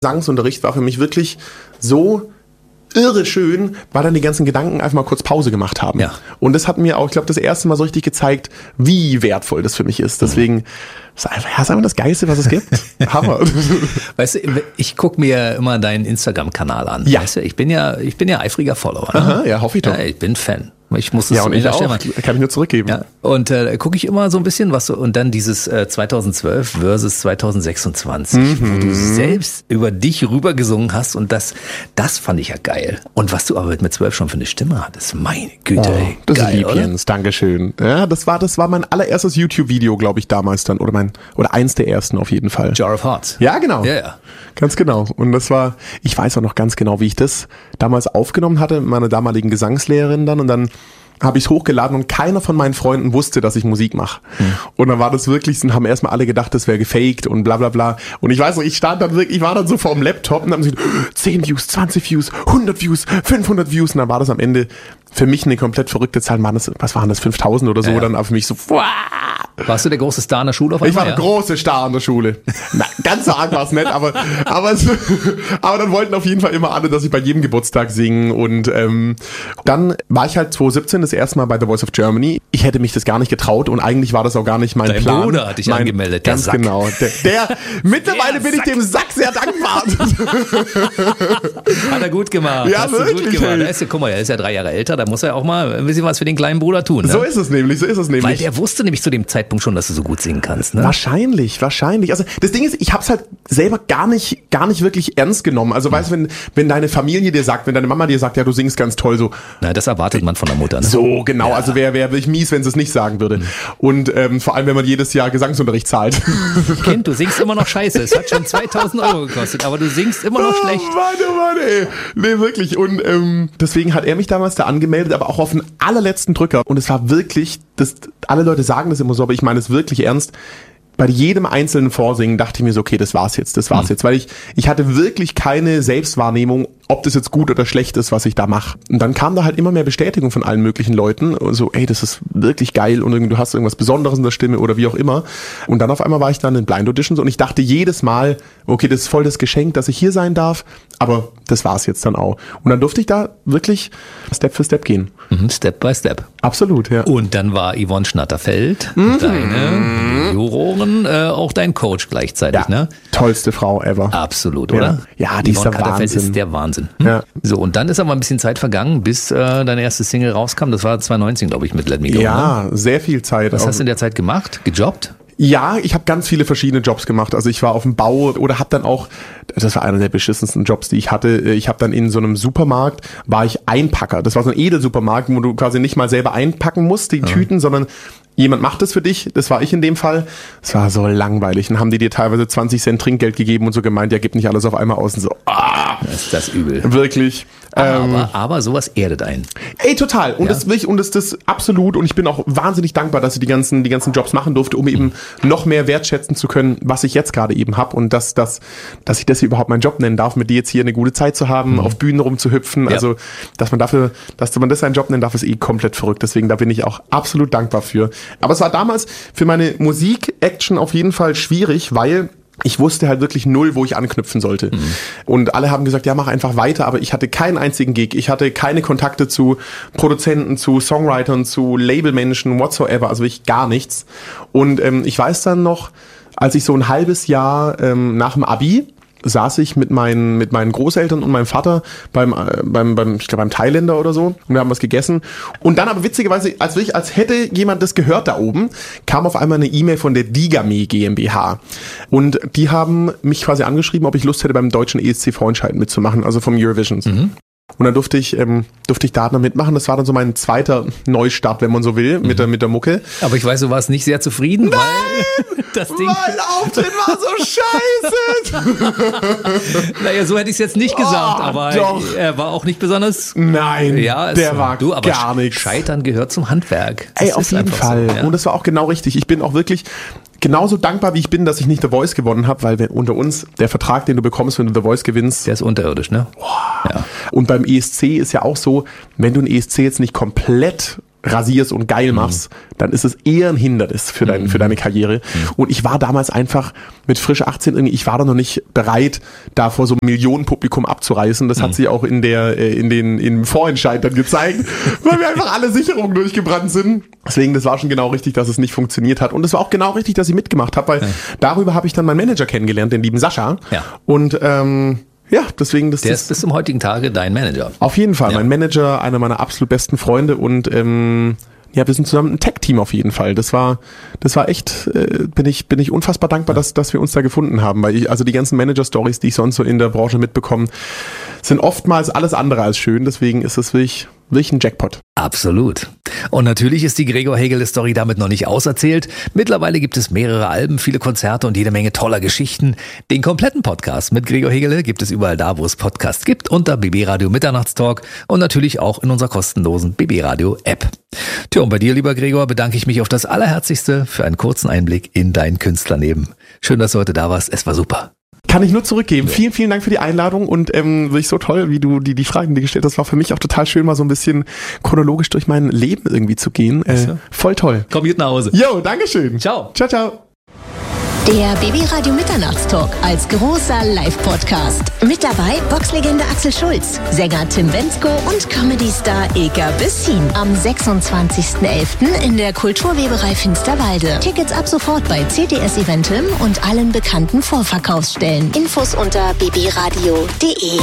Gesangsunterricht war für mich wirklich so irre schön, weil dann die ganzen Gedanken einfach mal kurz Pause gemacht haben. Ja. Und das hat mir auch, ich glaube, das erste Mal so richtig gezeigt, wie wertvoll das für mich ist. Deswegen ist einfach das Geilste, was es gibt. Hammer. Weißt du, ich gucke mir immer deinen Instagram-Kanal an. Ja. Weißt du, ich bin ja eifriger Follower. Ne? Aha, ja, hoffe ich doch. Ja, ich bin Fan. Ich muss es Ja, und ich auch. stellen. Kann ich nur zurückgeben. Ja, und gucke ich immer so ein bisschen, was so, und dann dieses 2012 versus 2026, wo du selbst über dich rübergesungen hast, und das fand ich ja geil. Und was du aber mit 12 schon für eine Stimme hattest, meine Güte, ey, Das ist geil, lieb, oder? Jens. Dankeschön. Ja, das war mein allererstes YouTube-Video, glaube ich, damals dann. Oder eins der ersten auf jeden Fall. Jar of Hearts. Ja, genau. Ja. Ganz genau. Und ich weiß auch noch ganz genau, wie ich das damals aufgenommen hatte mit meiner damaligen Gesangslehrerin dann, und dann habe ich es hochgeladen und keiner von meinen Freunden wusste, dass ich Musik mache. Und dann war das wirklich, haben erstmal alle gedacht, das wäre gefaked und bla bla bla. Und ich weiß noch, ich war dann so vor dem Laptop und haben gesagt, 10 Views, 20 Views, 100 Views, 500 Views. Und dann war das am Ende für mich eine komplett verrückte Zahl. Was waren das, 5000 oder so? Ja. Dann für mich so, wow. Warst du der große Star in der Schule auf Ich war einmal? der große Star an der Schule. Na, ganz so arg war es nicht, aber dann wollten auf jeden Fall immer alle, dass ich bei jedem Geburtstag singe. Und dann war ich halt 2017 das erste Mal bei The Voice of Germany. Ich hätte mich das gar nicht getraut und eigentlich war das auch gar nicht mein Dein Plan. Bruder hat dich angemeldet, der Ganz Sack. genau. Mittlerweile bin ich dem Sack sehr dankbar. Hat er gut gemacht. Ja, Hast du wirklich, gut gemacht. ey. Guck mal, er ist ja 3 Jahre älter, da muss er auch mal ein bisschen was für den kleinen Bruder tun. Ne? So ist es nämlich. Weil der wusste nämlich zu dem Zeitpunkt schon, dass du so gut singen kannst. Ne? Wahrscheinlich. Also das Ding ist, ich hab's halt selber gar nicht wirklich ernst genommen. Also weißt du, wenn deine Familie dir sagt, wenn deine Mama dir sagt, ja, du singst ganz toll, so. Na, das erwartet man von der Mutter. Ne? So, genau. Ja. Also wäre wirklich mies, wenn sie es nicht sagen würde. Und vor allem, wenn man jedes Jahr Gesangsunterricht zahlt. Kind, du singst immer noch scheiße. Es hat schon 2000 Euro gekostet, aber du singst immer noch schlecht. Oh Mann, ey. Nee, wirklich. Und deswegen hat er mich damals da angemeldet, aber auch auf den allerletzten Drücker. Und es war wirklich, alle Leute sagen das immer so, aber ich meine es wirklich ernst. Bei jedem einzelnen Vorsingen dachte ich mir so, okay, das war's jetzt, weil ich hatte wirklich keine Selbstwahrnehmung, ob das jetzt gut oder schlecht ist, was ich da mache. Und dann kam da halt immer mehr Bestätigung von allen möglichen Leuten, so, ey, das ist wirklich geil und du hast irgendwas Besonderes in der Stimme oder wie auch immer. Und dann auf einmal war ich dann in Blind Auditions und ich dachte jedes Mal, okay, das ist voll das Geschenk, dass ich hier sein darf, aber das war's jetzt dann auch. Und dann durfte ich da wirklich Step für Step gehen. Step by Step. Absolut, ja. Und dann war Yvonne Schnatterfeld, deine Jurorin, auch dein Coach gleichzeitig, ne? Tollste Frau ever. Absolut, oder? Ja, die ist Yvonne der Schnatterfeld Wahnsinn. ist der Wahnsinn. Ja. So, und dann ist aber ein bisschen Zeit vergangen, bis deine erste Single rauskam. Das war 2019, glaube ich, mit Let Me Go. Ja, Ne? sehr viel Zeit. Was hast du in der Zeit gemacht? Gejobbt? Ja, ich habe ganz viele verschiedene Jobs gemacht. Also ich war auf dem Bau oder habe dann auch, das war einer der beschissensten Jobs, die ich hatte. Ich habe dann in so einem Supermarkt, war ich Einpacker. Das war so ein Edelsupermarkt, wo du quasi nicht mal selber einpacken musst, die Tüten, sondern jemand macht das für dich. Das war ich in dem Fall. Es war so langweilig. Dann haben die dir teilweise 20 Cent Trinkgeld gegeben und so gemeint, ja, gib nicht alles auf einmal aus. Und so, Das ist das übel. wirklich. Aber sowas erdet einen. Ey, total. Und das will ich, und das absolut. Und ich bin auch wahnsinnig dankbar, dass ich die ganzen Jobs machen durfte, um eben noch mehr wertschätzen zu können, was ich jetzt gerade eben habe. Und dass ich das hier überhaupt meinen Job nennen darf, mit dir jetzt hier eine gute Zeit zu haben, auf Bühnen rumzuhüpfen. Ja. Also, dass man das seinen Job nennen darf, ist komplett verrückt. Deswegen, da bin ich auch absolut dankbar für. Aber es war damals für meine Musik-Action auf jeden Fall schwierig, weil ich wusste halt wirklich null, wo ich anknüpfen sollte. Und alle haben gesagt, ja, mach einfach weiter, aber ich hatte keinen einzigen Gig. Ich hatte keine Kontakte zu Produzenten, zu Songwritern, zu Labelmenschen, whatsoever, also wirklich gar nichts. Und ich weiß dann noch, als ich so ein halbes Jahr nach dem Abi saß ich mit meinen Großeltern und meinem Vater beim Thailänder oder so und wir haben was gegessen. Und dann aber witzigerweise, als hätte jemand das gehört da oben, kam auf einmal eine E-Mail von der Digame GmbH. Und die haben mich quasi angeschrieben, ob ich Lust hätte, beim deutschen ESC-Vorentscheid mitzumachen, also vom Eurovisions. Und dann durfte ich da dann mitmachen. Das war dann so mein zweiter Neustart, wenn man so will, mit der Mucke. Aber ich weiß, du warst nicht sehr zufrieden, weil das Ding... Mein Auftritt war so scheiße! Naja, so hätte ich es jetzt nicht gesagt, aber doch. er war auch nicht besonders... Nein, Ja, der war aber gar nichts. Scheitern gehört zum Handwerk. Das Ey, auf ist jeden einfach Fall. So, ja. Und das war auch genau richtig. Ich bin auch wirklich genauso dankbar, wie ich bin, dass ich nicht The Voice gewonnen habe, weil unter uns der Vertrag, den du bekommst, wenn du The Voice gewinnst, Der ist unterirdisch, ne? Ja. und beim ESC ist ja auch so, wenn du einen ESC jetzt nicht komplett rasierst und geil machst, dann ist es eher ein Hindernis für deine Karriere. Und ich war damals einfach mit frisch 18 irgendwie, ich war da noch nicht bereit, da vor so einem Millionenpublikum abzureißen. Das hat sich auch im Vorentscheid dann gezeigt, weil wir einfach alle Sicherungen durchgebrannt sind. Deswegen, das war schon genau richtig, dass es nicht funktioniert hat. Und es war auch genau richtig, dass ich mitgemacht habe, weil darüber habe ich dann meinen Manager kennengelernt, den lieben Sascha. Ja. Und deswegen... Der ist bis zum heutigen Tage dein Manager. Auf jeden Fall, mein Manager, einer meiner absolut besten Freunde und wir sind zusammen ein Tag-Team auf jeden Fall. Das war echt, bin ich unfassbar dankbar, dass wir uns da gefunden haben, weil also die ganzen Manager-Stories, die ich sonst so in der Branche mitbekomme, sind oftmals alles andere als schön, deswegen ist es wirklich ein Jackpot. Absolut. Und natürlich ist die Gregor Hegele-Story damit noch nicht auserzählt. Mittlerweile gibt es mehrere Alben, viele Konzerte und jede Menge toller Geschichten. Den kompletten Podcast mit Gregor Hegele gibt es überall da, wo es Podcasts gibt, unter BB Radio Mitternachtstalk und natürlich auch in unserer kostenlosen BB Radio App. Tja, und bei dir, lieber Gregor, bedanke ich mich auf das Allerherzlichste für einen kurzen Einblick in dein Künstlerleben. Schön, dass du heute da warst. Es war super. Kann ich nur zurückgeben. Ja. Vielen, vielen Dank für die Einladung und wirklich so toll, wie du die Fragen dir gestellt hast. Das war für mich auch total schön, mal so ein bisschen chronologisch durch mein Leben irgendwie zu gehen. Voll toll. Komm gut nach Hause. Jo, Dankeschön. Ciao. Ciao, ciao. Der BB Radio Mitternachtstalk als großer Live-Podcast. Mit dabei Boxlegende Axel Schulz, Sänger Tim Bendzko und Comedy-Star Ilka Bessin. Am 26.11. in der Kulturweberei Finsterwalde. Tickets ab sofort bei CTS Eventim und allen bekannten Vorverkaufsstellen. Infos unter bbradio.de.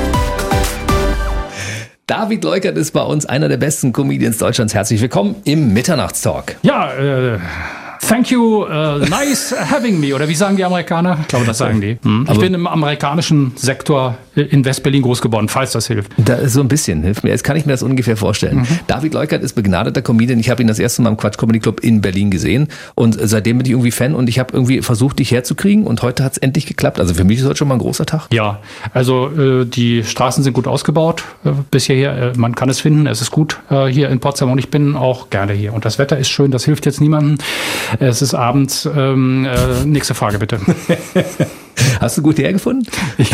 David Leukert ist bei uns einer der besten Comedians Deutschlands. Herzlich willkommen im Mitternachtstalk. Ja, thank you, nice having me. Oder wie sagen die Amerikaner? Ich glaube, das sagen die. Ich bin im amerikanischen Sektor in West-Berlin groß geworden, falls das hilft. Da ist so ein bisschen, hilft mir. Jetzt kann ich mir das ungefähr vorstellen. David Leukert ist begnadeter Comedian. Ich habe ihn das erste Mal im Quatsch Comedy Club in Berlin gesehen. Und seitdem bin ich irgendwie Fan und ich habe irgendwie versucht, dich herzukriegen. Und heute hat es endlich geklappt. Also für mich ist heute schon mal ein großer Tag. Ja, also die Straßen sind gut ausgebaut bis hierher. Man kann es finden, es ist gut hier in Potsdam und ich bin auch gerne hier. Und das Wetter ist schön, das hilft jetzt niemandem. Es ist abends. Nächste Frage bitte. Hast du gut hergefunden?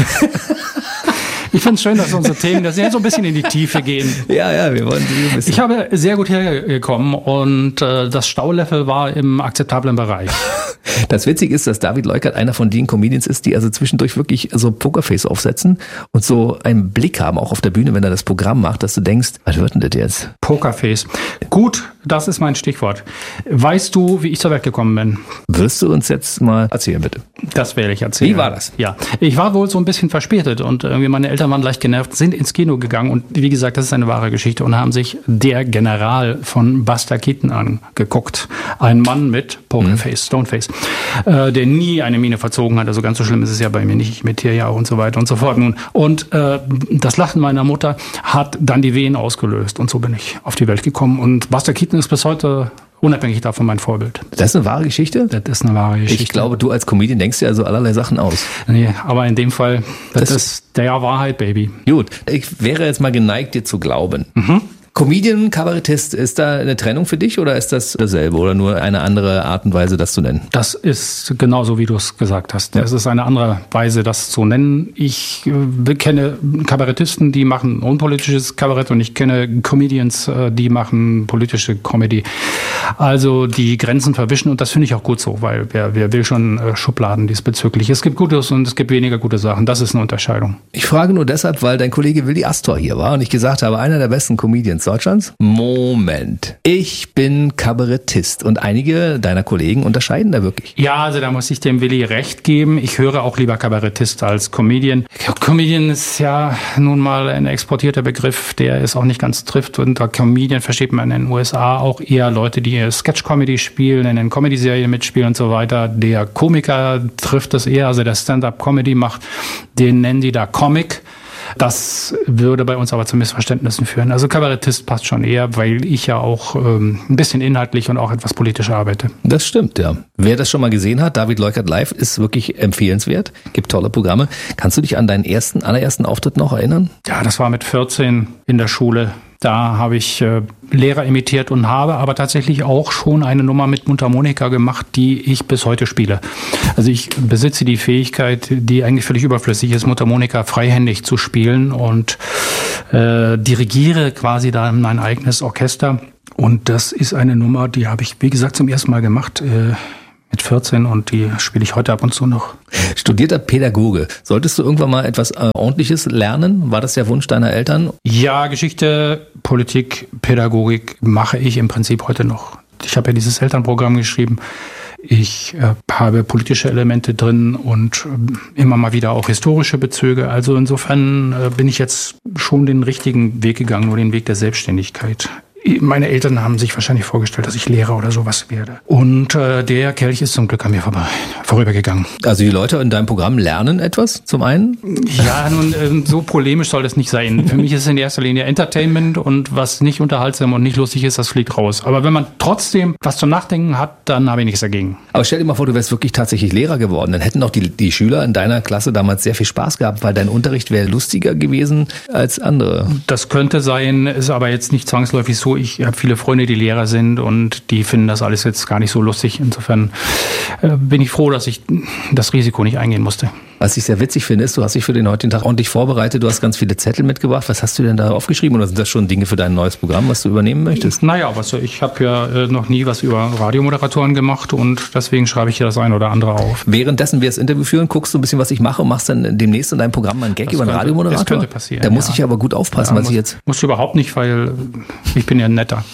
Ich finde es schön, dass unsere Themen das so ein bisschen in die Tiefe gehen. Ja, wir wollen ein bisschen. Ich habe sehr gut hergekommen und das Staulevel war im akzeptablen Bereich. Das Witzige ist, dass David Leukert einer von den Comedians ist, die also zwischendurch wirklich so Pokerface aufsetzen und so einen Blick haben, auch auf der Bühne, wenn er das Programm macht, dass du denkst, was wird denn das jetzt? Pokerface. Gut, das ist mein Stichwort. Weißt du, wie ich zur Welt gekommen bin? Wirst du uns jetzt mal erzählen, bitte? Das werde ich erzählen. Wie war das? Ja, ich war wohl so ein bisschen verspätet und irgendwie meine Eltern waren leicht genervt, sind ins Kino gegangen und wie gesagt, das ist eine wahre Geschichte und haben sich Der General von Buster Keaton angeguckt. Ein Mann mit Pokerface, Stoneface, der nie eine Miene verzogen hat. Also ganz so schlimm ist es ja bei mir nicht. Ich imitiere ja auch und so weiter und so fort. Und das Lachen meiner Mutter hat dann die Wehen ausgelöst und so bin ich auf die Welt gekommen und Buster Keaton ist bis heute unabhängig davon mein Vorbild. Das ist eine wahre Geschichte? Das ist eine wahre Geschichte. Ich glaube, du als Comedian denkst dir also allerlei Sachen aus. Nee, aber in dem Fall, das ist der Wahrheit, Baby. Gut, ich wäre jetzt mal geneigt, dir zu glauben. Comedian, Kabarettist, ist da eine Trennung für dich oder ist das dasselbe oder nur eine andere Art und Weise, das zu nennen? Das ist genauso, wie du es gesagt hast. Es ist eine andere Weise, das zu nennen. Ich kenne Kabarettisten, die machen unpolitisches Kabarett und ich kenne Comedians, die machen politische Comedy. Also die Grenzen verwischen und das finde ich auch gut so, weil wer will schon Schubladen diesbezüglich. Es gibt Gutes und es gibt weniger gute Sachen. Das ist eine Unterscheidung. Ich frage nur deshalb, weil dein Kollege Willi Astor hier war und ich gesagt habe, einer der besten Comedians Deutschlands. Moment, ich bin Kabarettist und einige deiner Kollegen unterscheiden da wirklich. Ja, also da muss ich dem Willi recht geben. Ich höre auch lieber Kabarettist als Comedian. Comedian ist ja nun mal ein exportierter Begriff, der es auch nicht ganz trifft. Unter Comedian versteht man in den USA auch eher Leute, die Sketch-Comedy spielen, in den Comedy-Serien mitspielen und so weiter. Der Komiker trifft das eher, also der Stand-up-Comedy macht, den nennen die da Comic. Das würde bei uns aber zu Missverständnissen führen. Also Kabarettist passt schon eher, weil ich ja auch ein bisschen inhaltlich und auch etwas politisch arbeite. Das stimmt, ja. Wer das schon mal gesehen hat, David Leukert live, ist wirklich empfehlenswert. Gibt tolle Programme. Kannst du dich an deinen allerersten Auftritt noch erinnern? Ja, das war mit 14 in der Schule. Da habe ich Lehrer imitiert und habe aber tatsächlich auch schon eine Nummer mit Mundharmonika gemacht, die ich bis heute spiele. Also ich besitze die Fähigkeit, die eigentlich völlig überflüssig ist, Mundharmonika freihändig zu spielen und dirigiere quasi da mein eigenes Orchester. Und das ist eine Nummer, die habe ich, wie gesagt, zum ersten Mal gemacht mit 14 und die spiele ich heute ab und zu noch. Studierter Pädagoge. Solltest du irgendwann mal etwas Ordentliches lernen? War das der Wunsch deiner Eltern? Ja, Geschichte, Politik, Pädagogik mache ich im Prinzip heute noch. Ich habe ja dieses Elternprogramm geschrieben. Ich habe politische Elemente drin und immer mal wieder auch historische Bezüge. Also insofern bin ich jetzt schon den richtigen Weg gegangen, nur den Weg der Selbstständigkeit. Meine Eltern haben sich wahrscheinlich vorgestellt, dass ich Lehrer oder sowas werde. Und der Kelch ist zum Glück an mir vorübergegangen. Also die Leute in deinem Programm lernen etwas zum einen? Ja, nun, so polemisch soll das nicht sein. Für mich ist es in erster Linie Entertainment und was nicht unterhaltsam und nicht lustig ist, das fliegt raus. Aber wenn man trotzdem was zum Nachdenken hat, dann habe ich nichts dagegen. Aber stell dir mal vor, du wärst wirklich tatsächlich Lehrer geworden. Dann hätten auch die Schüler in deiner Klasse damals sehr viel Spaß gehabt, weil dein Unterricht wäre lustiger gewesen als andere. Das könnte sein, ist aber jetzt nicht zwangsläufig so. Ich habe viele Freunde, die Lehrer sind und die finden das alles jetzt gar nicht so lustig. Insofern bin ich froh, dass ich das Risiko nicht eingehen musste. Was ich sehr witzig finde, ist, du hast dich für den heutigen Tag ordentlich vorbereitet. Du hast ganz viele Zettel mitgebracht. Was hast du denn da aufgeschrieben? Oder sind das schon Dinge für dein neues Programm, was du übernehmen möchtest? Naja, ich habe ja noch nie was über Radiomoderatoren gemacht und deswegen schreibe ich hier das ein oder andere auf. Währenddessen wir das Interview führen, guckst du ein bisschen, was ich mache und machst dann demnächst in deinem Programm mal einen Gag über einen Radiomoderator? Das könnte passieren. Da muss ich aber gut aufpassen, was ich jetzt... Musst du überhaupt nicht, weil ich bin ja ein Netter.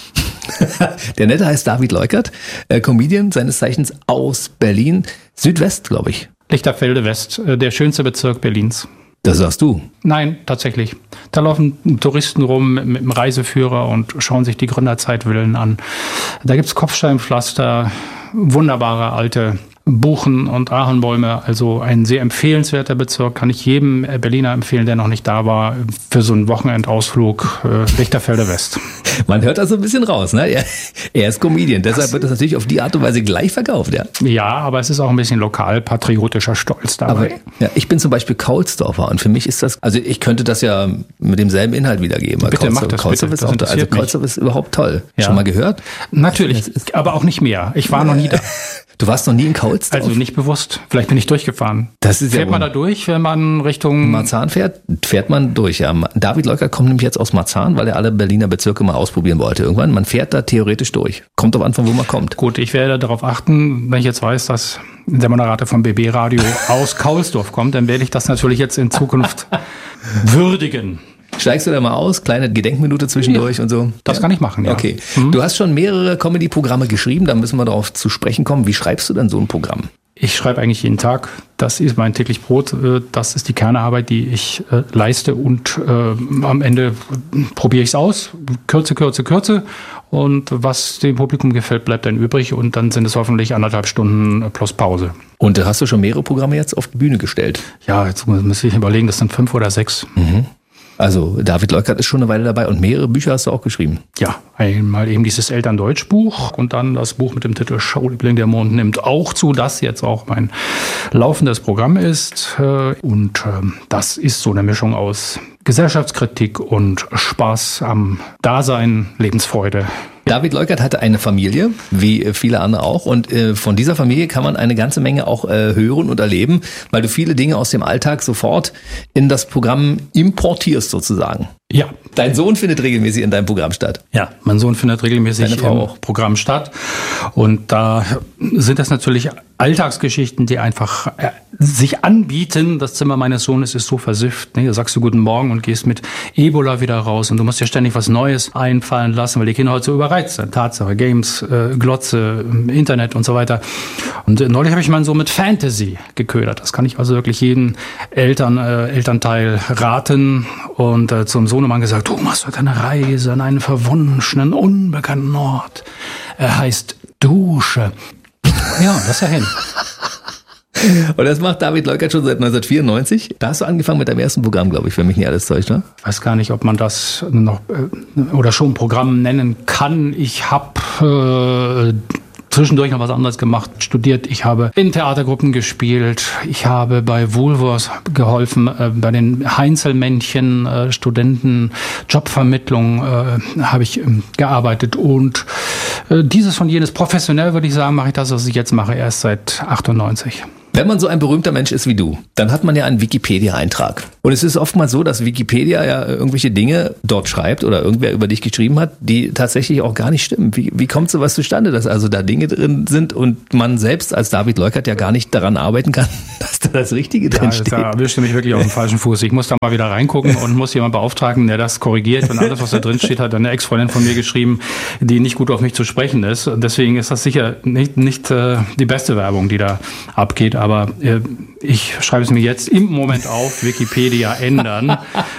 Der Nette heißt David Leukert, Comedian, seines Zeichens aus Berlin, Südwest, glaube ich. Lichterfelde West, der schönste Bezirk Berlins. Das sagst du? Nein, tatsächlich. Da laufen Touristen rum mit dem Reiseführer und schauen sich die Gründerzeitvillen an. Da gibt's Kopfsteinpflaster, wunderbare alte Buchen- und Ahornbäume. Also ein sehr empfehlenswerter Bezirk. Kann ich jedem Berliner empfehlen, der noch nicht da war, für so einen Wochenendausflug Lichterfelde West. Man hört das so ein bisschen raus, ne? Er ist Comedian, deshalb wird das natürlich auf die Art und Weise gleich verkauft, ja. Ja, aber es ist auch ein bisschen lokalpatriotischer Stolz dabei. Aber, ja, ich bin zum Beispiel Kaulsdorfer und für mich ist das, also ich könnte das ja mit demselben Inhalt wiedergeben. Bitte mach das bitte. Ist auch, also Kaulsdorf ist überhaupt toll. Ja. Schon mal gehört? Natürlich, aber auch nicht mehr. Ich war noch nie da. Du warst noch nie in Kaulsdorf? Also nicht bewusst. Vielleicht bin ich durchgefahren. Das ist fährt man da durch, wenn man Richtung Marzahn fährt? Fährt man durch, ja. David Leukert kommt nämlich jetzt aus Marzahn, weil er alle Berliner Bezirke mal ausprobieren wollte irgendwann. Man fährt da theoretisch durch. Kommt drauf an, von wo man kommt. Gut, ich werde darauf achten, wenn ich jetzt weiß, dass der Moderator vom BB Radio aus Kaulsdorf kommt, dann werde ich das natürlich jetzt in Zukunft würdigen. Steigst du da mal aus? Kleine Gedenkminute zwischendurch und so? Das kann ich machen, ja. Okay. Du hast schon mehrere Comedy-Programme geschrieben, da müssen wir darauf zu sprechen kommen. Wie schreibst du denn so ein Programm? Ich schreibe eigentlich jeden Tag. Das ist mein täglich Brot. Das ist die Kernarbeit, die ich leiste. Und am Ende probiere ich es aus. Kürze. Und was dem Publikum gefällt, bleibt dann übrig. Und dann sind es hoffentlich 1,5 Stunden plus Pause. Und hast du schon mehrere Programme jetzt auf die Bühne gestellt? Ja, jetzt muss ich überlegen, das sind 5 oder 6. Mhm. Also David Leukert ist schon eine Weile dabei und mehrere Bücher hast du auch geschrieben. Ja, einmal eben dieses Elterndeutsch-Buch und dann das Buch mit dem Titel Schauliebling, der Mond nimmt auch zu, das jetzt auch mein laufendes Programm ist. Und das ist so eine Mischung aus Gesellschaftskritik und Spaß am Dasein, Lebensfreude. David Leukert hatte eine Familie, wie viele andere auch. Und von dieser Familie kann man eine ganze Menge auch hören und erleben, weil du viele Dinge aus dem Alltag sofort in das Programm importierst sozusagen. Ja. Dein Sohn findet regelmäßig in deinem Programm statt. Ja, mein Sohn findet regelmäßig im Programm statt. Und da sind das natürlich Alltagsgeschichten, die einfach sich anbieten. Das Zimmer meines Sohnes ist so versifft. Ne? Da sagst du Guten Morgen und gehst mit Ebola wieder raus. Und du musst dir ständig was Neues einfallen lassen, weil die Kinder heute so überreizt sind. Tatsache, Games, Glotze, Internet und so weiter. Und neulich habe ich meinen Sohn mit Fantasy geködert. Das kann ich also wirklich jedem Elternteil raten. Und zum Sohnemann gesagt, du machst heute eine Reise an einen verwunschenen, unbekannten Ort. Er heißt Dusche. Ja, das ist ja hin. Und das macht David Leukert schon seit 1994. Da hast du angefangen mit deinem ersten Programm, glaube ich, wenn mich nicht alles täuscht, ne? Ich weiß gar nicht, ob man das noch oder schon Programm nennen kann. Ich habe zwischendurch noch was anderes gemacht, studiert. Ich habe in Theatergruppen gespielt. Ich habe bei Woolworths geholfen, bei den Heinzelmännchen, Studenten, Jobvermittlung habe ich gearbeitet. Und dieses und jenes professionell, würde ich sagen, mache ich das, was ich jetzt mache, erst seit 98. Wenn man so ein berühmter Mensch ist wie du, dann hat man ja einen Wikipedia-Eintrag. Und es ist oftmals so, dass Wikipedia ja irgendwelche Dinge dort schreibt oder irgendwer über dich geschrieben hat, die tatsächlich auch gar nicht stimmen. Wie kommt sowas zustande, dass also da Dinge drin sind und man selbst als David Leukert ja gar nicht daran arbeiten kann, dass da das Richtige drin steht? Da erwischt du mich wirklich auf dem falschen Fuß. Ich muss da mal wieder reingucken und muss jemanden beauftragen, der das korrigiert. Und alles, was da drin steht, hat eine Ex-Freundin von mir geschrieben, die nicht gut auf mich zu sprechen ist. Und deswegen ist das sicher nicht die beste Werbung, die da abgeht. Aber ich schreibe es mir jetzt im Moment auf, Wikipedia ändern.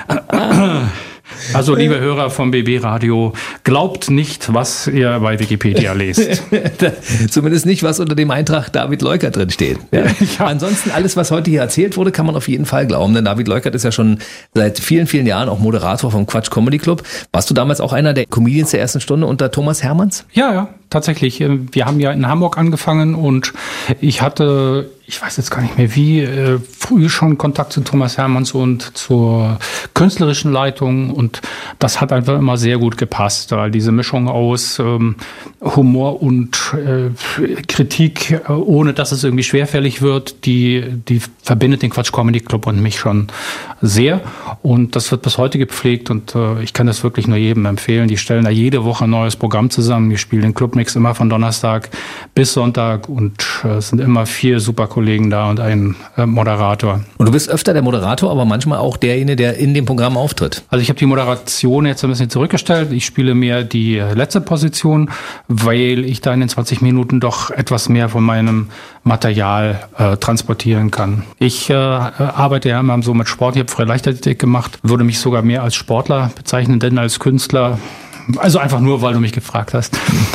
Also, liebe Hörer vom BB Radio, glaubt nicht, was ihr bei Wikipedia lest. Zumindest nicht, was unter dem Eintrag David Leukert drin steht. Ja. Ja. Ansonsten alles, was heute hier erzählt wurde, kann man auf jeden Fall glauben. Denn David Leukert ist ja schon seit vielen, vielen Jahren auch Moderator vom Quatsch Comedy Club. Warst du damals auch einer der Comedians der ersten Stunde unter Thomas Hermanns? Ja, tatsächlich. Wir haben ja in Hamburg angefangen und ich hatte, ich weiß jetzt gar nicht mehr wie, früh schon Kontakt zu Thomas Hermanns und zur künstlerischen Leitung und das hat einfach immer sehr gut gepasst. Diese Mischung aus Humor und Kritik, ohne dass es irgendwie schwerfällig wird, die verbindet den Quatsch Comedy Club und mich schon sehr und das wird bis heute gepflegt und ich kann das wirklich nur jedem empfehlen. Die stellen da jede Woche ein neues Programm zusammen, die spielen den Clubmix immer von Donnerstag bis Sonntag und es sind immer 4 super Kollegen da und ein Moderator. Und du bist öfter der Moderator, aber manchmal auch derjenige, der in dem Programm auftritt. Also ich habe die Moderation jetzt ein bisschen zurückgestellt. Ich spiele mehr die letzte Position, weil ich da in den 20 Minuten doch etwas mehr von meinem Material transportieren kann. Ich arbeite ja immer so mit Sport. Ich habe früher Leichtathletik gemacht, würde mich sogar mehr als Sportler bezeichnen, denn als Künstler. Also einfach nur, weil du mich gefragt hast.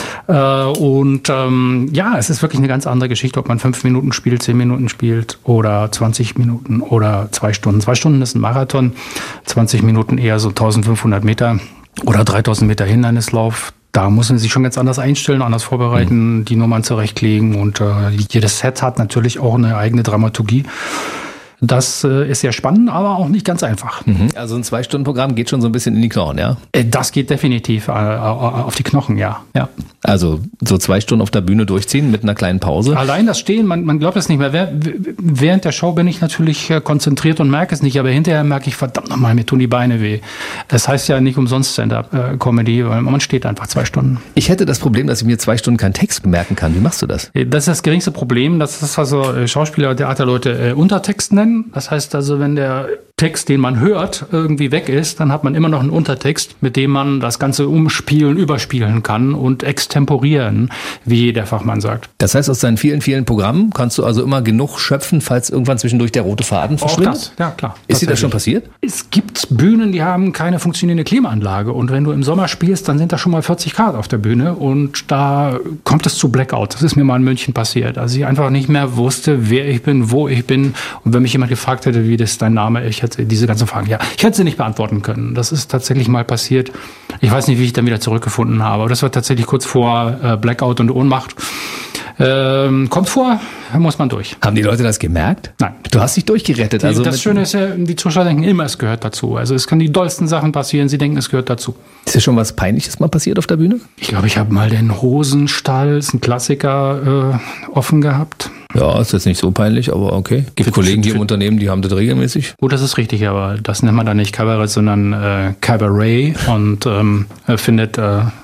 Es ist wirklich eine ganz andere Geschichte, ob man 5 Minuten spielt, 10 Minuten spielt oder 20 Minuten oder 2 Stunden. 2 Stunden ist ein Marathon, 20 Minuten eher so 1500 Meter oder 3000 Meter Hindernislauf. Da muss man sich schon ganz anders einstellen, anders vorbereiten, die Nummern zurechtlegen und jedes Set hat natürlich auch eine eigene Dramaturgie. Das ist sehr spannend, aber auch nicht ganz einfach. Also ein 2-Stunden-Programm geht schon so ein bisschen in die Knochen, ja? Das geht definitiv auf die Knochen, ja. Also so 2 Stunden auf der Bühne durchziehen mit einer kleinen Pause? Allein das Stehen, man glaubt es nicht mehr. Während der Show bin ich natürlich konzentriert und merke es nicht, aber hinterher merke ich, verdammt nochmal, mir tun die Beine weh. Das heißt ja nicht umsonst Stand-Up-Comedy, weil man steht einfach 2 Stunden. Ich hätte das Problem, dass ich mir 2 Stunden keinen Text merken kann. Wie machst du das? Das ist das geringste Problem. Das ist also Schauspieler, Theaterleute Untertext nennen. Das heißt also, wenn der Text, den man hört, irgendwie weg ist, dann hat man immer noch einen Untertext, mit dem man das Ganze umspielen, überspielen kann und extemporieren, wie der Fachmann sagt. Das heißt, aus deinen vielen, vielen Programmen kannst du also immer genug schöpfen, falls irgendwann zwischendurch der rote Faden verschwindet? Auch das, ja klar. Ist dir das schon passiert? Es gibt Bühnen, die haben keine funktionierende Klimaanlage und wenn du im Sommer spielst, dann sind da schon mal 40 Grad auf der Bühne und da kommt es zu Blackout. Das ist mir mal in München passiert. Also ich einfach nicht mehr wusste, wer ich bin, wo ich bin und wenn mich jemand gefragt hätte, wie das dein Name, ich hätte diese ganzen Fragen, ich hätte sie nicht beantworten können. Das ist tatsächlich mal passiert. Ich weiß nicht, wie ich dann wieder zurückgefunden habe, aber das war tatsächlich kurz vor Blackout und Ohnmacht. Kommt vor, muss man durch. Haben die Leute das gemerkt? Nein. Du hast dich durchgerettet. Das Schöne ist ja, die Zuschauer denken immer, es gehört dazu. Also es kann die dollsten Sachen passieren, sie denken, es gehört dazu. Ist dir schon was Peinliches mal passiert auf der Bühne? Ich glaube, ich habe mal den Hosenstall, ist ein Klassiker, offen gehabt. Ja, ist jetzt nicht so peinlich, aber okay. Gibt Kollegen hier im Unternehmen, die haben das regelmäßig. Gut, das ist richtig, aber das nennt man dann nicht Kabarett, sondern Cabaret und findet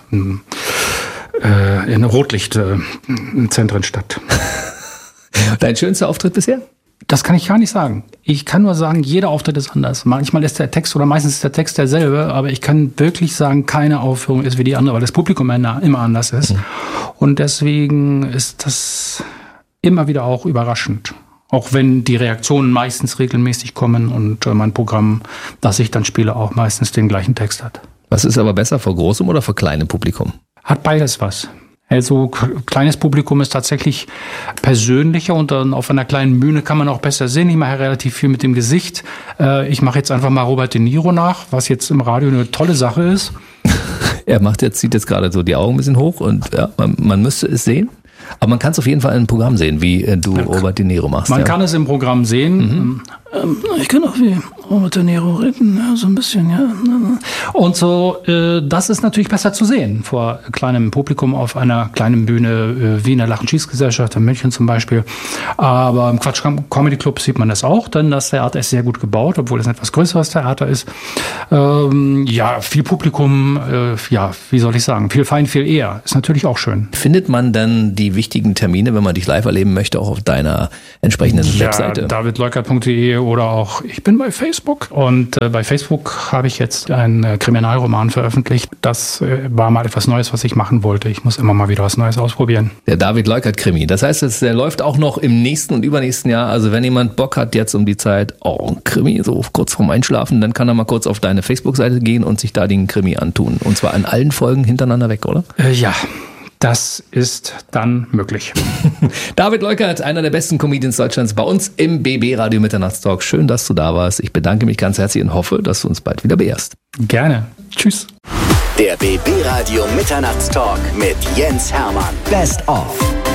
in Rotlichtzentren statt. Dein schönster Auftritt bisher? Das kann ich gar nicht sagen. Ich kann nur sagen, jeder Auftritt ist anders. Manchmal ist der Text oder meistens ist der Text derselbe, aber ich kann wirklich sagen, keine Aufführung ist wie die andere, weil das Publikum immer anders ist. Und deswegen ist das immer wieder auch überraschend. Auch wenn die Reaktionen meistens regelmäßig kommen und mein Programm, das ich dann spiele, auch meistens den gleichen Text hat. Was ist aber besser, vor großem oder vor kleinem Publikum? Hat beides was. Also kleines Publikum ist tatsächlich persönlicher und dann auf einer kleinen Bühne kann man auch besser sehen. Ich mache relativ viel mit dem Gesicht. Ich mache jetzt einfach mal Robert De Niro nach, was jetzt im Radio eine tolle Sache ist. Zieht jetzt gerade so die Augen ein bisschen hoch und ja, man müsste es sehen. Aber man kann es auf jeden Fall im Programm sehen, wie du Robert De Niro machst. Man kann es im Programm sehen. Ich kann auch wie Robert De Niro reden, ja, so ein bisschen, ja. Und so, das ist natürlich besser zu sehen vor kleinem Publikum auf einer kleinen Bühne, wie in der Lach- und Schießgesellschaft in München zum Beispiel. Aber im Quatsch Comedy Club sieht man das auch, denn das Theater ist sehr gut gebaut, obwohl es ein etwas größeres Theater ist. Viel Publikum, wie soll ich sagen, viel Fein, viel eher. Ist natürlich auch schön. Findet man dann die wichtigen Termine, wenn man dich live erleben möchte, auch auf deiner entsprechenden Webseite? davidleukert.de oder auch, ich bin bei Facebook. Und bei Facebook habe ich jetzt einen Kriminalroman veröffentlicht. Das war mal etwas Neues, was ich machen wollte. Ich muss immer mal wieder was Neues ausprobieren. Der David Leukert-Krimi. Das heißt, der läuft auch noch im nächsten und übernächsten Jahr. Also wenn jemand Bock hat jetzt um die Zeit, ein Krimi, so kurz vorm Einschlafen, dann kann er mal kurz auf deine Facebook-Seite gehen und sich da den Krimi antun. Und zwar an allen Folgen hintereinander weg, oder? Ja. Das ist dann möglich. David Leukert, einer der besten Comedians Deutschlands, bei uns im BB Radio Mitternachtstalk. Schön, dass du da warst. Ich bedanke mich ganz herzlich und hoffe, dass du uns bald wieder beehrst. Gerne. Tschüss. Der BB Radio Mitternachtstalk mit Jens Hermann. Best of.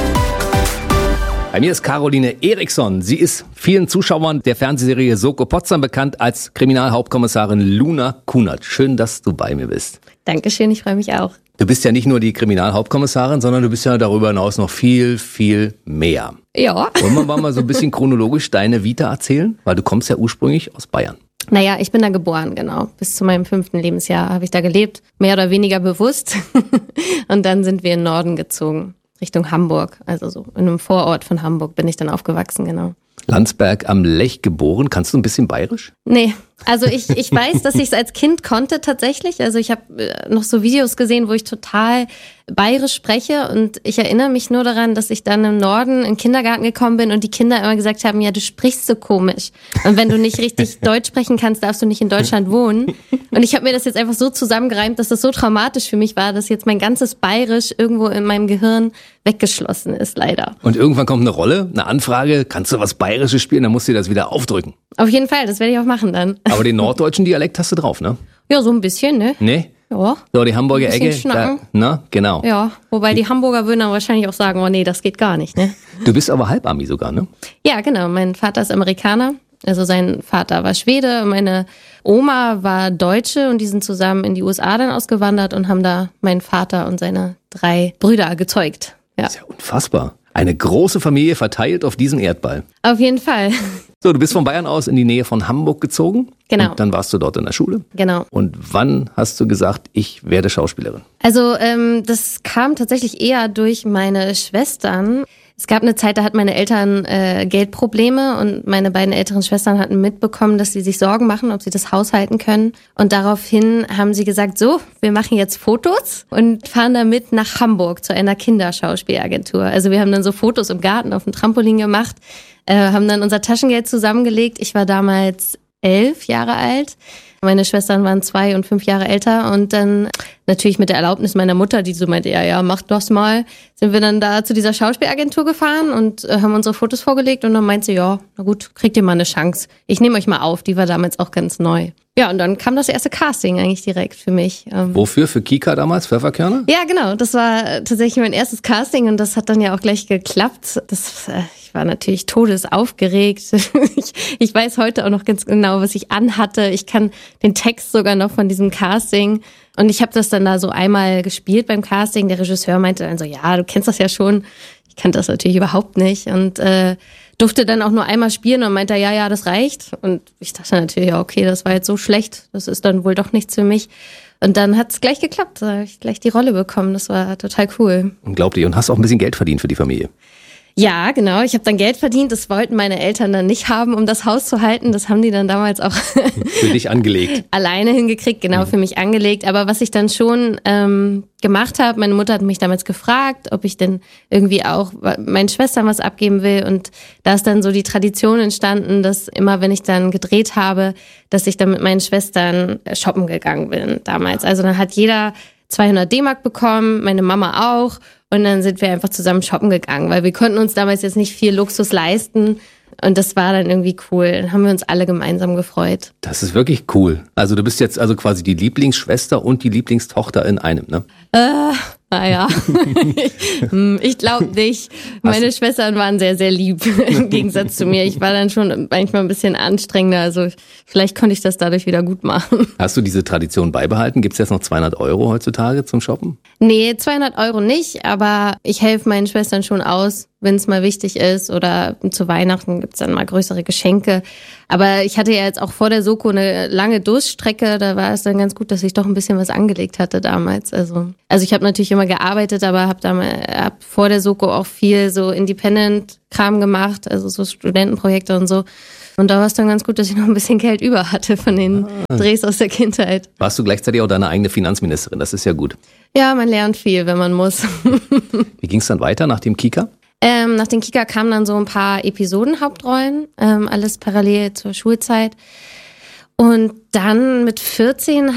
Bei mir ist Caroline Eriksson. Sie ist vielen Zuschauern der Fernsehserie Soko Potsdam bekannt als Kriminalhauptkommissarin Luna Kunert. Schön, dass du bei mir bist. Dankeschön, ich freue mich auch. Du bist ja nicht nur die Kriminalhauptkommissarin, sondern du bist ja darüber hinaus noch viel, viel mehr. Ja. Wollen wir mal so ein bisschen chronologisch deine Vita erzählen? Weil du kommst ja ursprünglich aus Bayern. Naja, ich bin da geboren, genau. Bis zu meinem 5. Lebensjahr habe ich da gelebt. Mehr oder weniger bewusst. Und dann sind wir in den Norden gezogen. Richtung Hamburg. Also so in einem Vorort von Hamburg bin ich dann aufgewachsen, genau. Landsberg am Lech geboren. Kannst du ein bisschen bayerisch? Nee, also ich weiß, dass ich es als Kind konnte tatsächlich. Also ich habe noch so Videos gesehen, wo ich total bayerisch spreche und ich erinnere mich nur daran, dass ich dann im Norden in den Kindergarten gekommen bin und die Kinder immer gesagt haben, ja, du sprichst so komisch. Und wenn du nicht richtig Deutsch sprechen kannst, darfst du nicht in Deutschland wohnen. Und ich habe mir das jetzt einfach so zusammengereimt, dass das so traumatisch für mich war, dass jetzt mein ganzes Bayerisch irgendwo in meinem Gehirn weggeschlossen ist, leider. Und irgendwann kommt eine Rolle, eine Anfrage, kannst du was Bayerisches spielen, dann musst du dir das wieder aufdrücken. Auf jeden Fall, das werde ich auch machen dann. Aber den norddeutschen Dialekt hast du drauf, ne? Ja, so ein bisschen, ne? Nee? Ja. So, die Hamburger Ein bisschen Ecke. Na, genau. Ja, wobei die Hamburger würden dann wahrscheinlich auch sagen, oh nee, das geht gar nicht, ne? Du bist aber Halbami sogar, ne? Ja, genau. Mein Vater ist Amerikaner. Also sein Vater war Schwede, meine Oma war Deutsche und die sind zusammen in die USA dann ausgewandert und haben da meinen Vater und seine 3 Brüder gezeugt. Ja. Das ist ja unfassbar. Eine große Familie verteilt auf diesem Erdball. Auf jeden Fall. So, du bist von Bayern aus in die Nähe von Hamburg gezogen. Genau. Und dann warst du dort in der Schule. Genau. Und wann hast du gesagt, ich werde Schauspielerin? Also das kam tatsächlich eher durch meine Schwestern. Es gab eine Zeit, da hatten meine Eltern Geldprobleme und meine beiden älteren Schwestern hatten mitbekommen, dass sie sich Sorgen machen, ob sie das Haus halten können. Und daraufhin haben sie gesagt, so, wir machen jetzt Fotos und fahren damit nach Hamburg zu einer Kinderschauspielagentur. Also wir haben dann so Fotos im Garten auf dem Trampolin gemacht, haben dann unser Taschengeld zusammengelegt. Ich war damals 11 Jahre alt. Meine Schwestern waren 2 und 5 Jahre älter und dann natürlich mit der Erlaubnis meiner Mutter, die so meinte, ja, mach das mal, sind wir dann da zu dieser Schauspielagentur gefahren und haben unsere Fotos vorgelegt und dann meinte sie, ja, na gut, kriegt ihr mal eine Chance. Ich nehme euch mal auf, die war damals auch ganz neu. Ja, und dann kam das erste Casting eigentlich direkt für mich. Wofür? Für Kika damals? Pfefferkörner? Ja, genau. Das war tatsächlich mein erstes Casting und das hat dann ja auch gleich geklappt. Ich war natürlich todesaufgeregt. Ich weiß heute auch noch ganz genau, was ich anhatte. Ich kann den Text sogar noch von diesem Casting. Und ich habe das dann da so einmal gespielt beim Casting. Der Regisseur meinte dann so, ja, du kennst das ja schon. Ich kannte das natürlich überhaupt nicht und durfte dann auch nur einmal spielen und meinte, ja, das reicht. Und ich dachte natürlich, ja, okay, das war jetzt so schlecht, das ist dann wohl doch nichts für mich. Und dann hat's gleich geklappt, da habe ich gleich die Rolle bekommen, das war total cool. Unglaublich. Und hast auch ein bisschen Geld verdient für die Familie. Ja, genau. Ich habe dann Geld verdient. Das wollten meine Eltern dann nicht haben, um das Haus zu halten. Das haben die dann damals auch für dich angelegt. Alleine hingekriegt, genau, für mich angelegt. Aber was ich dann schon gemacht habe, meine Mutter hat mich damals gefragt, ob ich denn irgendwie auch meinen Schwestern was abgeben will. Und da ist dann so die Tradition entstanden, dass immer, wenn ich dann gedreht habe, dass ich dann mit meinen Schwestern shoppen gegangen bin damals. Also dann hat jeder 200 D-Mark bekommen, meine Mama auch. Und dann sind wir einfach zusammen shoppen gegangen, weil wir konnten uns damals jetzt nicht viel Luxus leisten. Und das war dann irgendwie cool. Dann haben wir uns alle gemeinsam gefreut. Das ist wirklich cool. Also du bist jetzt also quasi die Lieblingsschwester und die Lieblingstochter in einem, ne? Naja, ich glaube nicht. Meine Schwestern waren sehr, sehr lieb im Gegensatz zu mir. Ich war dann schon manchmal ein bisschen anstrengender, also vielleicht konnte ich das dadurch wieder gut machen. Hast du diese Tradition beibehalten? Gibt es jetzt noch 200 € heutzutage zum Shoppen? Nee, 200 € nicht, aber ich helfe meinen Schwestern schon aus, wenn es mal wichtig ist oder zu Weihnachten gibt's dann mal größere Geschenke. Aber ich hatte ja jetzt auch vor der Soko eine lange Durststrecke, da war es dann ganz gut, dass ich doch ein bisschen was angelegt hatte damals. Also ich habe natürlich immer gearbeitet, aber hab vor der Soko auch viel so Independent-Kram gemacht, also so Studentenprojekte und so. Und da war es dann ganz gut, dass ich noch ein bisschen Geld über hatte von den Drehs aus der Kindheit. Warst du gleichzeitig auch deine eigene Finanzministerin? Das ist ja gut. Ja, man lernt viel, wenn man muss. Wie ging es dann weiter nach dem Kika? Nach den Kika kamen dann so ein paar Episodenhauptrollen, alles parallel zur Schulzeit. Und dann mit 14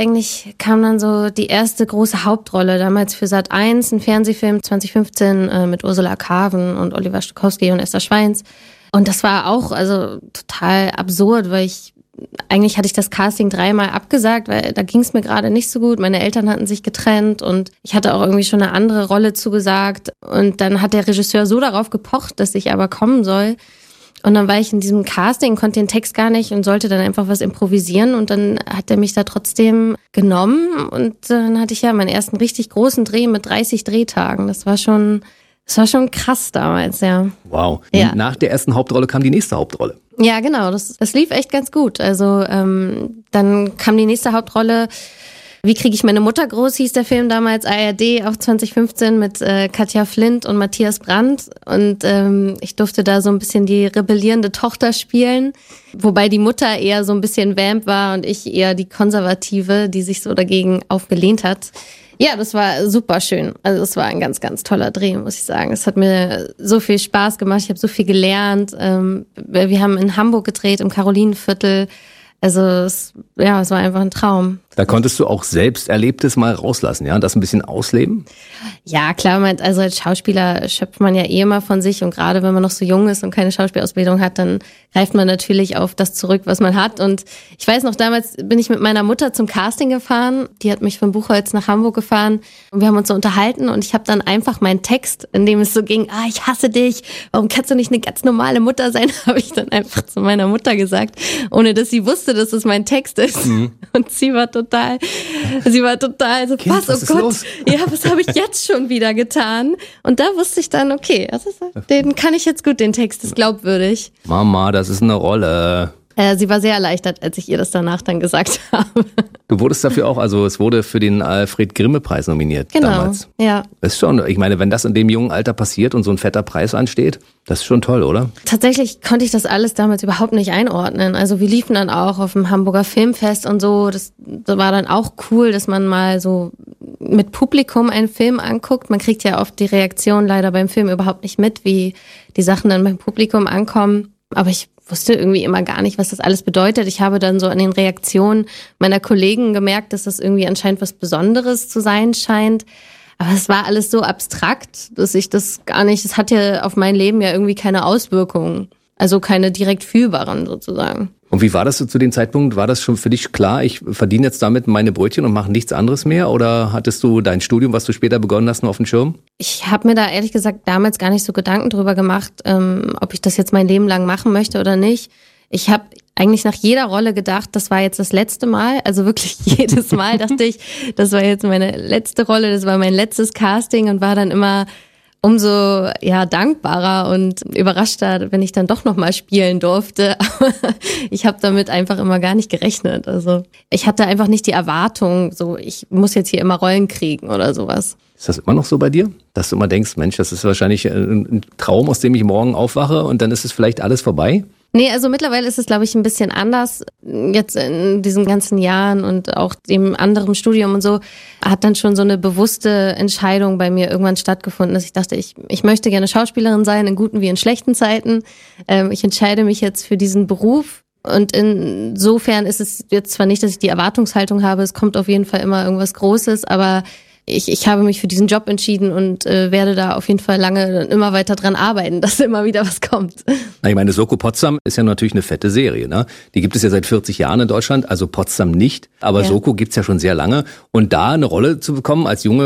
kam dann so die erste große Hauptrolle, damals für Sat.1, ein Fernsehfilm 2015 mit Ursula Carven und Oliver Stokowski und Esther Schweins. Und das war auch total absurd, weil eigentlich hatte ich das Casting 3-mal abgesagt, weil da ging es mir gerade nicht so gut. Meine Eltern hatten sich getrennt und ich hatte auch irgendwie schon eine andere Rolle zugesagt. Und dann hat der Regisseur so darauf gepocht, dass ich aber kommen soll. Und dann war ich in diesem Casting, konnte den Text gar nicht und sollte dann einfach was improvisieren. Und dann hat er mich da trotzdem genommen. Und dann hatte ich ja meinen ersten richtig großen Dreh mit 30 Drehtagen. Das war schon krass damals, ja. Wow. Ja. Nach der ersten Hauptrolle kam die nächste Hauptrolle. Ja, genau. Das lief echt ganz gut. Also dann kam die nächste Hauptrolle. Wie kriege ich meine Mutter groß, hieß der Film damals, ARD, auch 2015 mit Katja Flint und Matthias Brandt. Und ich durfte da so ein bisschen die rebellierende Tochter spielen. Wobei die Mutter eher so ein bisschen Vamp war und ich eher die Konservative, die sich so dagegen aufgelehnt hat. Ja, das war super schön. Also es war ein ganz, ganz toller Dreh, muss ich sagen. Es hat mir so viel Spaß gemacht. Ich habe so viel gelernt. Wir haben in Hamburg gedreht, im Karolinenviertel. Also es war einfach ein Traum. Da konntest du auch selbst Erlebtes mal rauslassen, ja, und das ein bisschen ausleben? Ja, klar, also als Schauspieler schöpft man ja eh immer von sich und gerade wenn man noch so jung ist und keine Schauspielausbildung hat, dann greift man natürlich auf das zurück, was man hat. Und ich weiß noch, damals bin ich mit meiner Mutter zum Casting gefahren. Die hat mich von Buchholz nach Hamburg gefahren und wir haben uns so unterhalten und ich habe dann einfach meinen Text, in dem es so ging, ich hasse dich, warum kannst du nicht eine ganz normale Mutter sein, habe ich dann einfach zu meiner Mutter gesagt, ohne dass sie wusste, dass es mein Text ist. Mhm. Und sie war total so, Kind, was, oh Gott, los? Ja, was habe ich jetzt schon wieder getan? Und da wusste ich dann, okay, den kann ich jetzt gut, den Text ist glaubwürdig. Mama, das ist eine Rolle. Sie war sehr erleichtert, als ich ihr das danach dann gesagt habe. Du wurdest dafür auch, es wurde für den Alfred-Grimme-Preis nominiert damals. Ja. Das ist schon, ich meine, wenn das in dem jungen Alter passiert und so ein fetter Preis ansteht, das ist schon toll, oder? Tatsächlich konnte ich das alles damals überhaupt nicht einordnen. Also wir liefen dann auch auf dem Hamburger Filmfest und so. Das war dann auch cool, dass man mal so mit Publikum einen Film anguckt. Man kriegt ja oft die Reaktion leider beim Film überhaupt nicht mit, wie die Sachen dann beim Publikum ankommen. Aber ich wusste irgendwie immer gar nicht, was das alles bedeutet. Ich habe dann so an den Reaktionen meiner Kollegen gemerkt, dass das irgendwie anscheinend was Besonderes zu sein scheint. Aber es war alles so abstrakt, dass ich das gar nicht, es hat ja auf mein Leben ja irgendwie keine Auswirkungen. Also keine direkt fühlbaren sozusagen. Und wie war das zu dem Zeitpunkt? War das schon für dich klar, ich verdiene jetzt damit meine Brötchen und mache nichts anderes mehr? Oder hattest du dein Studium, was du später begonnen hast, noch auf dem Schirm? Ich habe mir da ehrlich gesagt damals gar nicht so Gedanken drüber gemacht, ob ich das jetzt mein Leben lang machen möchte oder nicht. Ich habe eigentlich nach jeder Rolle gedacht, das war jetzt das letzte Mal. Also wirklich jedes Mal dachte ich, das war jetzt meine letzte Rolle, das war mein letztes Casting und war dann immer umso dankbarer und überraschter, wenn ich dann doch nochmal spielen durfte. Aber ich habe damit einfach immer gar nicht gerechnet. Also ich hatte einfach nicht die Erwartung, so ich muss jetzt hier immer Rollen kriegen oder sowas. Ist das immer noch so bei dir? Dass du immer denkst, Mensch, das ist wahrscheinlich ein Traum, aus dem ich morgen aufwache und dann ist es vielleicht alles vorbei? Nee, also mittlerweile ist es, glaube ich, ein bisschen anders. Jetzt in diesen ganzen Jahren und auch dem anderen Studium und so hat dann schon so eine bewusste Entscheidung bei mir irgendwann stattgefunden, dass ich dachte, ich möchte gerne Schauspielerin sein, in guten wie in schlechten Zeiten. Ich entscheide mich jetzt für diesen Beruf. Und insofern ist es jetzt zwar nicht, dass ich die Erwartungshaltung habe, es kommt auf jeden Fall immer irgendwas Großes, aber ich habe mich für diesen Job entschieden und werde da auf jeden Fall lange immer weiter dran arbeiten, dass immer wieder was kommt. Na, ich meine, Soko Potsdam ist ja natürlich eine fette Serie, ne? Die gibt es ja seit 40 Jahren in Deutschland, also Potsdam nicht, aber ja. Soko gibt's ja schon sehr lange. Und da eine Rolle zu bekommen als junge,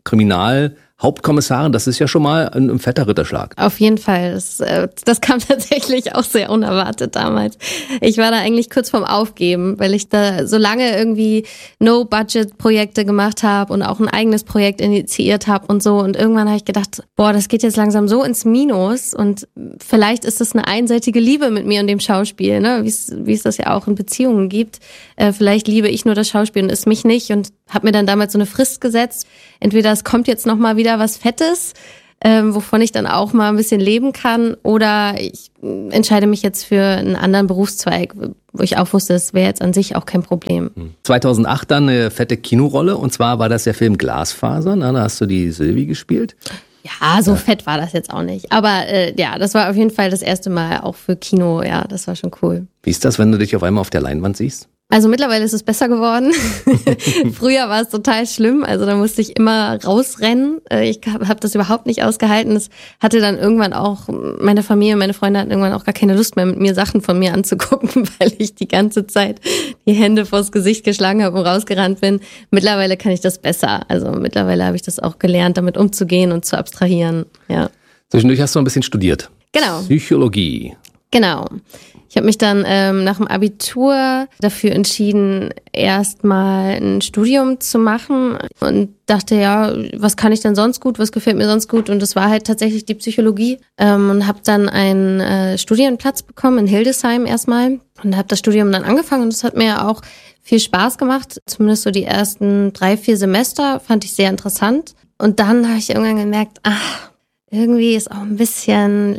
Kriminalhauptkommissarin, das ist ja schon mal ein fetter Ritterschlag. Auf jeden Fall. Das kam tatsächlich auch sehr unerwartet damals. Ich war da eigentlich kurz vorm Aufgeben, weil ich da so lange irgendwie No-Budget-Projekte gemacht habe und auch ein eigenes Projekt initiiert habe und so. Und irgendwann habe ich gedacht, boah, das geht jetzt langsam so ins Minus und vielleicht ist das eine einseitige Liebe mit mir und dem Schauspiel, ne? Wie es das ja auch in Beziehungen gibt. Vielleicht liebe ich nur das Schauspiel und es mich nicht und habe mir dann damals so eine Frist gesetzt. Entweder es kommt jetzt nochmal wieder was Fettes, wovon ich dann auch mal ein bisschen leben kann, oder ich entscheide mich jetzt für einen anderen Berufszweig, wo ich auch wusste, das wäre jetzt an sich auch kein Problem. 2008 dann eine fette Kinorolle, und zwar war das der Film Glasfaser, da hast du die Sylvie gespielt. Ja, so fett war das jetzt auch nicht. Aber ja, das war auf jeden Fall das erste Mal auch für Kino, ja, das war schon cool. Wie ist das, wenn du dich auf einmal auf der Leinwand siehst? Also mittlerweile ist es besser geworden. Früher war es total schlimm, also da musste ich immer rausrennen. Ich habe das überhaupt nicht ausgehalten. Das hatte dann irgendwann auch, meine Familie, meine Freunde hatten irgendwann auch gar keine Lust mehr, mit mir Sachen von mir anzugucken, weil ich die ganze Zeit die Hände vors Gesicht geschlagen habe und rausgerannt bin. Mittlerweile kann ich das besser. Also mittlerweile habe ich das auch gelernt, damit umzugehen und zu abstrahieren. Ja. Zwischendurch hast du ein bisschen studiert. Genau. Psychologie. Genau. Ich habe mich dann nach dem Abitur dafür entschieden, erstmal ein Studium zu machen und dachte, ja, was kann ich denn sonst gut, was gefällt mir sonst gut? Und das war halt tatsächlich die Psychologie und habe dann einen Studienplatz bekommen in Hildesheim erstmal und habe das Studium dann angefangen und das hat mir auch viel Spaß gemacht. Zumindest so die ersten 3-4 Semester fand ich sehr interessant. Und dann habe ich irgendwann gemerkt, irgendwie ist auch ein bisschen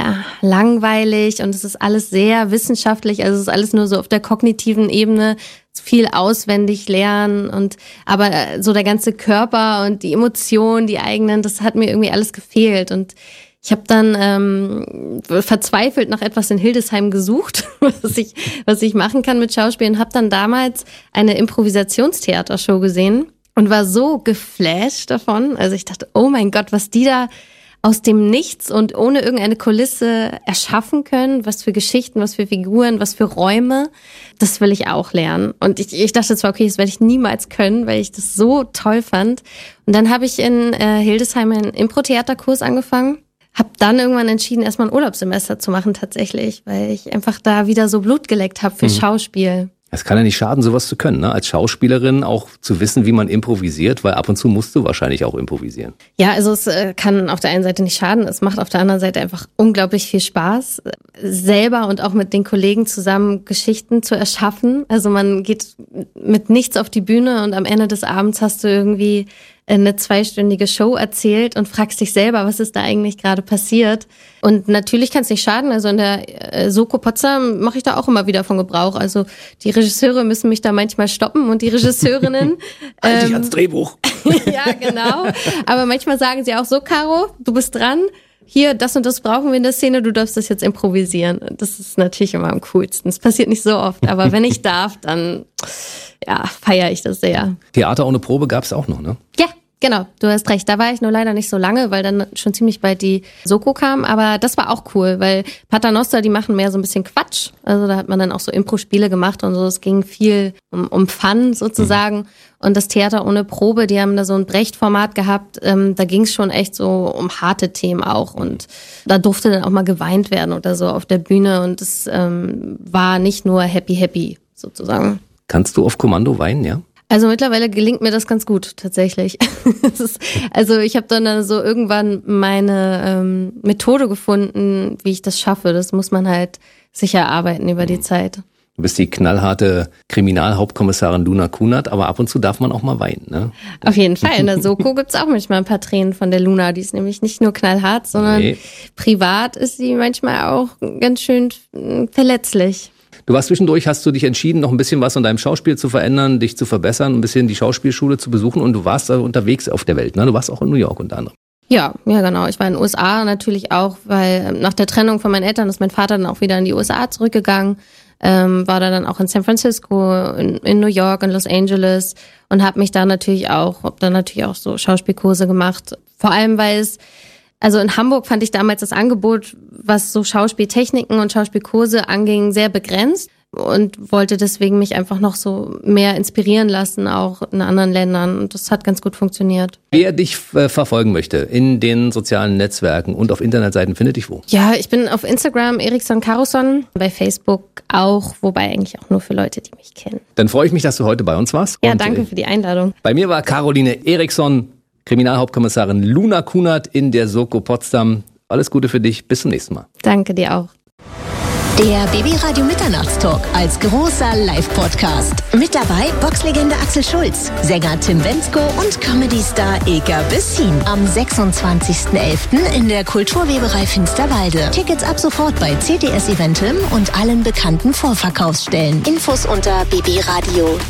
langweilig und es ist alles sehr wissenschaftlich, also es ist alles nur so auf der kognitiven Ebene, viel auswendig lernen aber so der ganze Körper und die Emotionen, die eigenen, das hat mir irgendwie alles gefehlt und ich habe dann verzweifelt nach etwas in Hildesheim gesucht, was ich machen kann mit Schauspiel und habe dann damals eine Improvisationstheatershow gesehen und war so geflasht davon, also ich dachte, oh mein Gott, was die da aus dem Nichts und ohne irgendeine Kulisse erschaffen können, was für Geschichten, was für Figuren, was für Räume, das will ich auch lernen. Und ich dachte zwar, okay, das werde ich niemals können, weil ich das so toll fand. Und dann habe ich in Hildesheim einen Impro-Theaterkurs angefangen, habe dann irgendwann entschieden, erstmal ein Urlaubssemester zu machen tatsächlich, weil ich einfach da wieder so Blut geleckt habe für Schauspiel. Es kann ja nicht schaden, sowas zu können, ne? Als Schauspielerin auch zu wissen, wie man improvisiert, weil ab und zu musst du wahrscheinlich auch improvisieren. Ja, also es kann auf der einen Seite nicht schaden, es macht auf der anderen Seite einfach unglaublich viel Spaß, selber und auch mit den Kollegen zusammen Geschichten zu erschaffen. Also man geht mit nichts auf die Bühne und am Ende des Abends hast du irgendwie eine 2-stündige Show erzählt und fragst dich selber, was ist da eigentlich gerade passiert. Und natürlich kann es nicht schaden, also in der Soko Potsdam mache ich da auch immer wieder von Gebrauch. Also die Regisseure müssen mich da manchmal stoppen und die Regisseurinnen. Halt dich ans Drehbuch. Ja, genau. Aber manchmal sagen sie auch so, Caro, du bist dran. Hier, das und das brauchen wir in der Szene, du darfst das jetzt improvisieren. Das ist natürlich immer am coolsten. Das passiert nicht so oft, aber wenn ich darf, dann ja, feiere ich das sehr. Theater ohne Probe gab es auch noch, ne? Ja, genau, du hast recht. Da war ich nur leider nicht so lange, weil dann schon ziemlich bald die Soko kam. Aber das war auch cool, weil Paternoster, die machen mehr so ein bisschen Quatsch. Also da hat man dann auch so Impro-Spiele gemacht und so. Es ging viel um Fun sozusagen. Und das Theater ohne Probe, die haben da so ein Brecht-Format gehabt. Da ging es schon echt so um harte Themen auch. Und da durfte dann auch mal geweint werden oder so auf der Bühne. Und es war nicht nur happy sozusagen. Kannst du auf Kommando weinen, ja? Also mittlerweile gelingt mir das ganz gut, tatsächlich. Also ich habe dann so irgendwann meine Methode gefunden, wie ich das schaffe. Das muss man halt sich erarbeiten über die Zeit. Du bist die knallharte Kriminalhauptkommissarin Luna Kunert, aber ab und zu darf man auch mal weinen, ne? Auf jeden Fall. In der Soko gibt's auch manchmal ein paar Tränen von der Luna. Die ist nämlich nicht nur knallhart, sondern privat ist sie manchmal auch ganz schön verletzlich. Du warst zwischendurch, hast du dich entschieden, noch ein bisschen was an deinem Schauspiel zu verändern, dich zu verbessern, ein bisschen die Schauspielschule zu besuchen und du warst da unterwegs auf der Welt, ne? Du warst auch in New York unter anderem. Ja, genau. Ich war in den USA natürlich auch, weil nach der Trennung von meinen Eltern ist mein Vater dann auch wieder in die USA zurückgegangen, war da dann auch in San Francisco, in New York, in Los Angeles und habe dann natürlich auch so Schauspielkurse gemacht. Vor allem, weil also in Hamburg fand ich damals das Angebot, was so Schauspieltechniken und Schauspielkurse anging, sehr begrenzt. und wollte deswegen mich einfach noch so mehr inspirieren lassen, auch in anderen Ländern. Und das hat ganz gut funktioniert. Wer dich verfolgen möchte in den sozialen Netzwerken und auf Internetseiten, findet dich wo? Ja, ich bin auf Instagram Eriksson Karlsson, bei Facebook auch, wobei eigentlich auch nur für Leute, die mich kennen. Dann freue ich mich, dass du heute bei uns warst. Ja, danke für die Einladung. Bei mir war Caroline Eriksson, Kriminalhauptkommissarin Luna Kunert in der Soko Potsdam. Alles Gute für dich, bis zum nächsten Mal. Danke dir auch. Der BB-Radio Mitternachtstalk als großer Live-Podcast. Mit dabei Boxlegende Axel Schulz, Sänger Tim Bendzko und Comedy-Star Eka Bessin. Am 26.11. in der Kulturweberei Finsterwalde. Tickets ab sofort bei CTS Eventim und allen bekannten Vorverkaufsstellen. Infos unter bbradio.de.